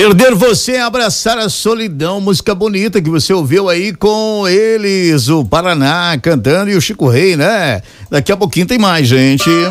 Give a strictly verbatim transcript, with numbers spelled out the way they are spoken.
Perder você é abraçar a solidão, música bonita que você ouviu aí com eles, o Paraná cantando e o Chico Rei, né? Daqui a pouquinho tem mais, gente.